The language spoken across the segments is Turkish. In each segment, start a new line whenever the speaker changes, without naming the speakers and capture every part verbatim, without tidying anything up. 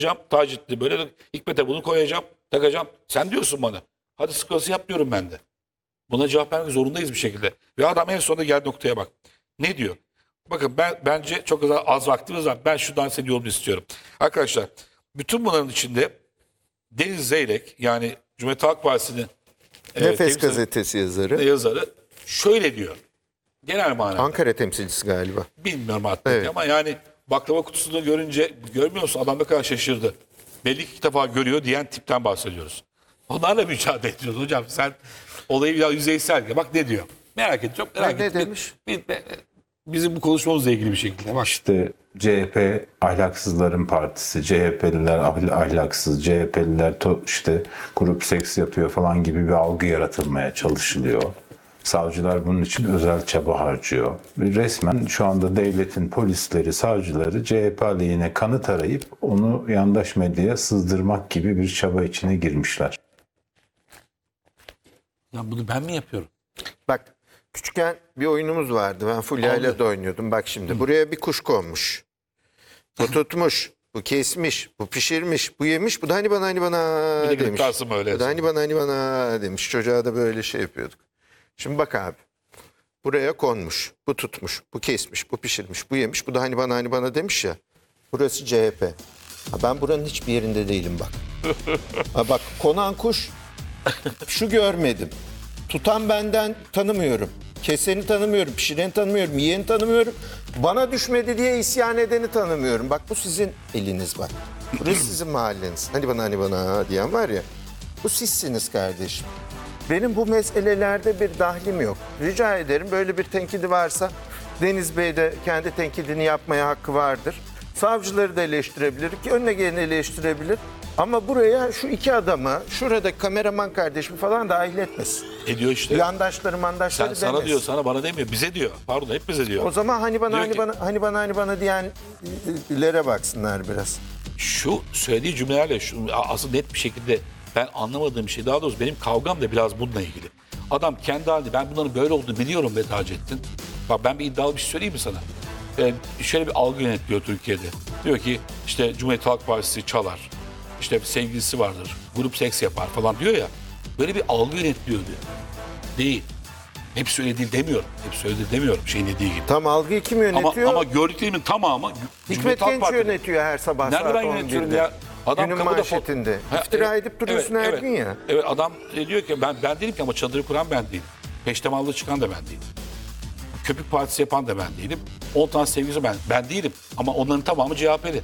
Taceddin'i böyle Hikmet'e bunu koyacağım, takacağım. Sen diyorsun bana. Hadi sıkıntı yap diyorum ben de. Buna cevap vermek zorundayız bir şekilde. Ve adam en sonunda geldiği noktaya bak. Ne diyor? Bakın ben bence çok az, az vaktimiz var. Ben şuradan senin yorumunu istiyorum. Arkadaşlar bütün bunların içinde Deniz Zeyrek yani Cumhuriyet Halk Partisi'nin
Nefes
e,
gazetesi yazarı.
yazarı şöyle diyor. Genel manada.
Ankara temsilcisi galiba.
Bilmiyorum artık
Evet.
ama yani baklava kutusunu görünce görmüyor musun? Adam ne kadar şaşırdı. Belli ki ilk defa görüyor diyen tipten bahsediyoruz. Onlarla mücadele ediyoruz hocam. Sen olayı biraz yüzeysel. Bak ne diyor. Merak et çok merak
Ne
et.
demiş?
Bir- bir- bizim bu konuşmamızla ilgili bir şekilde. Bak.
İşte C H P ahlaksızların partisi, C H P'liler ahl- ahlaksız, C H P'liler to- işte grup seks yapıyor falan gibi bir algı yaratılmaya çalışılıyor. Savcılar bunun için özel çaba harcıyor. Ve resmen şu anda devletin polisleri, savcıları C H P aleyhine kanıt arayıp onu yandaş medyaya sızdırmak gibi bir çaba içine girmişler.
Ya bunu ben mi yapıyorum?
Bak küçükken bir oyunumuz vardı. Ben Fulya ile de oynuyordum. Bak şimdi buraya bir kuş konmuş. Bu tutmuş. Bu kesmiş. Bu pişirmiş. Bu yemiş. Bu da hani bana hani bana
Bir de
demiş.
gırtlarsın böyle.
Bu da hani bana hani bana demiş. Çocuğa da böyle şey yapıyorduk. Şimdi bak abi. Buraya konmuş. Bu tutmuş. Bu kesmiş. Bu pişirmiş. Bu yemiş. Bu da hani bana hani bana demiş ya. Burası C H P. Ha, ben buranın hiçbir yerinde değilim bak. Ha, bak konan kuş şu görmedim. Tutan benden tanımıyorum. Keseni tanımıyorum, pişireni tanımıyorum, yiyeni tanımıyorum. Bana düşmedi diye isyan edeni tanımıyorum. Bak bu sizin eliniz bak. Burası sizin mahalleniz. Hani bana hani bana diyen var ya. Bu sizsiniz kardeşim. Benim bu meselelerde bir dahlim yok. Rica ederim böyle bir tenkidi varsa Deniz Bey de kendi tenkidini yapmaya hakkı vardır. Savcıları da eleştirebilir, ki önüne geleni eleştirebilir. Ama buraya şu iki adamı, şuradaki kameraman kardeşimi falan dahil etmesin.
Ediyor işte.
Yandaşları mandaşları
Sen sana
demesin.
diyor, sana bana demiyor. Bize diyor. Pardon hep bize diyor.
O zaman hani bana
Diyor
hani
ki-
bana hani bana hani bana diyenlere baksınlar biraz.
Şu söylediği cümlelerle şu, aslında net bir şekilde ben anlamadığım şey, daha doğrusu benim kavgam da biraz bununla ilgili. Adam kendi halinde ben bunların böyle olduğunu biliyorum be Taceddin. Bak ben bir iddialı bir şey söyleyeyim mi sana? Ee, şöyle bir algı yönetiliyor Türkiye'de. Diyor ki işte Cumhuriyet Halk Partisi çalar. İşte bir sevgilisi vardır. Grup seks yapar falan diyor ya. Böyle bir algı yönetiliyor diyor. Değil. Hepsi öyle değil demiyorum. Hepsi öyle değil demiyorum şeyin dediği gibi.
Tam algıyı kim
Ama,
yönetiyor?
ama gördüklerimin tamamı
Hikmet
Cumhuriyet Halk
Genç
Partisi.
yönetiyor her sabah
Nerede
saat
ben yönetiyorum
on birde.
ya? Adam
Günün
kapıda fo-
manşetinde.
Ha,
İftira
evet,
edip duruyorsun
evet,
her
evet.
gün ya.
Evet adam diyor ki ben ben değilim ki ama çadırı kuran ben değilim. Peştemallı çıkan da ben değilim. Köpük partisi yapan da ben değilim. on tane sevgilisi ben. Ben değilim. Ama onların tamamı C H P'li.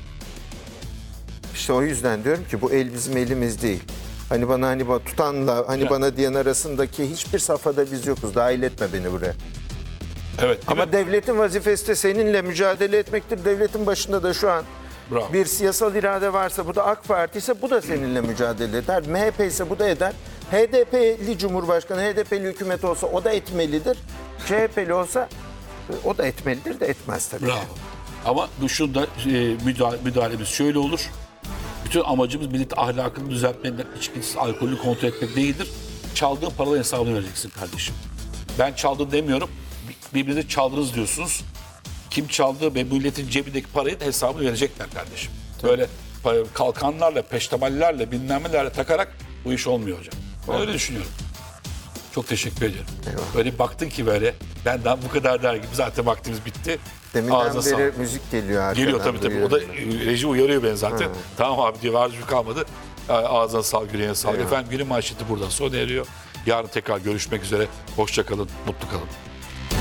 İşte o yüzden diyorum ki bu el bizim elimiz değil. Hani bana hani bana tutanla hani
Ya.
bana diyen arasındaki hiçbir safhada biz yokuz. Dahil etme beni buraya.
Evet.
Ama devletin vazifesi de seninle mücadele etmektir. Devletin başında da şu an
Bravo.
bir siyasal irade varsa, bu da AK Parti ise bu da seninle mücadele eder. M H P ise bu da eder. H D P'li Cumhurbaşkanı, H D P'li hükümet olsa o da etmelidir. C H P'li olsa o da etmelidir de etmez tabii.
Bravo. Ama bu şunda e, müdahale, müdahalemiz şöyle olur. Bütün amacımız millet ahlakını düzeltmek, içkisiz alkolü kontrol etmek değildir. Çaldığın paraların hesabını vereceksin kardeşim. Ben çaldım demiyorum. Birbirinize çaldınız diyorsunuz. Kim çaldı ve milletin cebindeki parayı da hesabını verecekler kardeşim. Böyle pa- kalkanlarla, peştemallerle, bilmem nelerle takarak bu iş olmuyor hocam. Ben öyle düşünüyorum. Çok teşekkür ediyorum.
Eyvallah.
Böyle bir baktın ki böyle, ben daha bu kadar der gibi zaten vaktimiz bitti.
Deminden
Ağzına
beri
sağlık.
müzik geliyor arkadan.
Geliyor tabii tabii. O da
duyuyorum.
e, reji uyarıyor beni zaten. Tamam abi diyor, harcı kalmadı. Ağzına sağlık, yüreğine sağlık.
Eyvallah.
Efendim günün manşeti buradan sona eriyor. Yarın tekrar görüşmek üzere. Hoşça kalın, mutlu kalın.